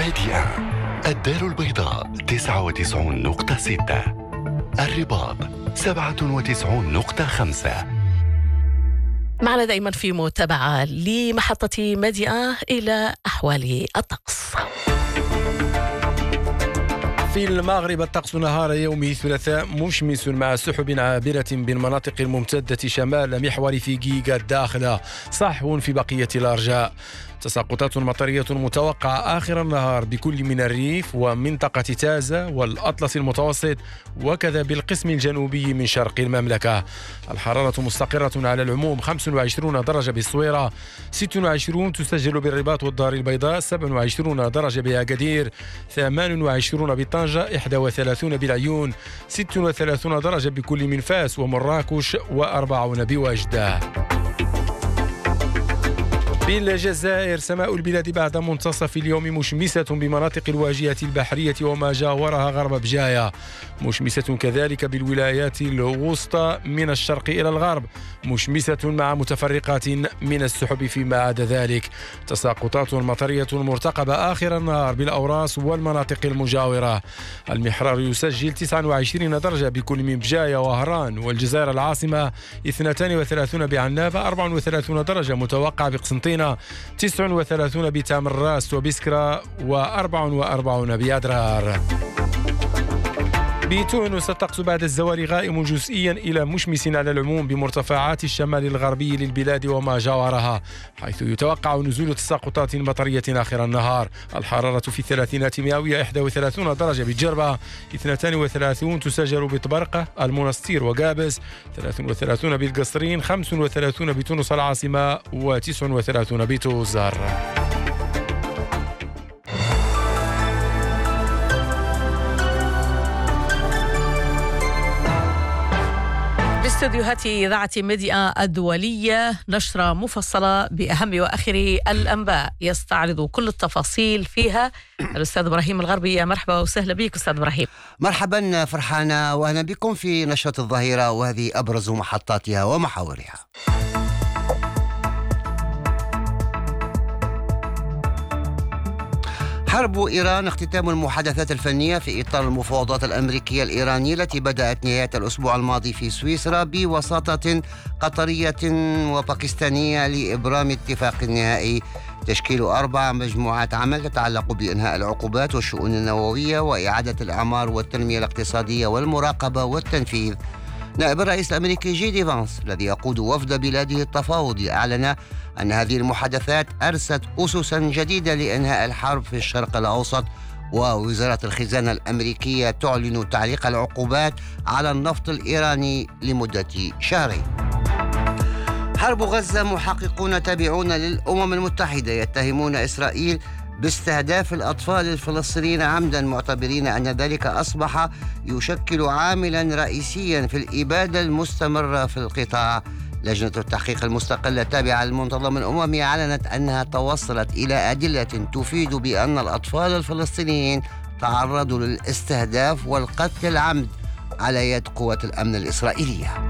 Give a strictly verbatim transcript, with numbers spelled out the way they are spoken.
ميديا الدار البيضاء تسعة وتسعون نقطة ستة، الرباط سبعة وتسعون نقطة خمسة. معنا دائما في متابعة لمحطة ميديا إلى أحوال الطقس. في المغرب الطقس نهار يوم الثلاثاء مشمس مع سحب عابرة بالمناطق الممتدة شمال محور فيجيغا الداخلة، صحو في بقية الأرجاء. تساقطات مطرية متوقعة آخر النهار بكل من الريف ومنطقة تازة والأطلس المتوسط، وكذا بالقسم الجنوبي من شرق المملكة. الحرارة مستقرة على العموم، خمسة وعشرين درجة بالصويرة، ستة وعشرين تسجل بالرباط والدار البيضاء، سبعة وعشرين درجة بأكادير، ثمانية وعشرين بطنجة، إحدى وثلاثين بالعيون، ستة وثلاثين درجة بكل من فاس ومراكش، وأربعين بوجدة. بالجزائر سماء البلاد بعد منتصف اليوم مشمسة بمناطق الواجهة البحرية وما جاورها غرب بجاية، مشمسة كذلك بالولايات الوسطى من الشرق إلى الغرب، مشمسة مع متفرقات من السحب فيما عدا ذلك. تساقطات مطرية مرتقبة آخر النهار بالأوراس والمناطق المجاورة. المحرار يسجل تسعة وعشرين درجة بكل من بجاية وهران والجزائر العاصمة، اثنتين وثلاثين بعنابة، أربعة وثلاثين درجة متوقع بقسنطينة، تسعة وثلاثين بتامراست وبسكرة، وأربعة وأربعين بأدرار. بتونس الطقس بعد الزوال غائم جزئيا إلى مشمس على العموم بمرتفعات الشمال الغربي للبلاد وما جاورها، حيث يتوقع نزول تساقطات مطرية آخر النهار. الحرارة في الثلاثينات مئوية، إحدى وثلاثين درجة بالجربة، اثنتين وثلاثين تسجل بطبرقة، المنستير وقابس، ثلاثة وثلاثين بالقصرين، خمسة وثلاثين بتونس العاصمة، وتسعة وثلاثين بتوزر. استديوهات إذاعة ميديا الدولية نشرة مفصلة بأهم وآخر الأنباء يستعرض كل التفاصيل فيها الأستاذ إبراهيم الغربي. مرحبا وسهلا بك أستاذ إبراهيم. مرحبا فرحانة، وأهلا بكم في نشرة الظهيرة، وهذه أبرز محطاتها ومحاورها. حرب إيران، اختتام المحادثات الفنية في إطار المفاوضات الأمريكية الإيرانية التي بدأت نهاية الأسبوع الماضي في سويسرا بوساطة قطرية وباكستانية لإبرام اتفاق نهائي، تشكيل أربع مجموعات عمل تتعلق بإنهاء العقوبات والشؤون النووية وإعادة الإعمار والتنمية الاقتصادية والمراقبة والتنفيذ. نائب الرئيس الأمريكي جي دي فانس الذي يقود وفد بلاده التفاوضي أعلن أن هذه المحادثات أرست أسسا جديدة لإنهاء الحرب في الشرق الأوسط، ووزارة الخزانة الأمريكية تعلن تعليق العقوبات على النفط الإيراني لمدة شهرين. حرب غزة، محققون تابعون للأمم المتحدة يتهمون إسرائيل باستهداف الأطفال الفلسطينيين عمدا، معتبرين أن ذلك أصبح يشكل عاملا رئيسيا في الإبادة المستمرة في القطاع. لجنة التحقيق المستقلة التابعة للمنظمة الأممي أعلنت أنها توصلت إلى أدلة تفيد بأن الأطفال الفلسطينيين تعرضوا للاستهداف والقتل العمد على يد قوات الأمن الإسرائيلية.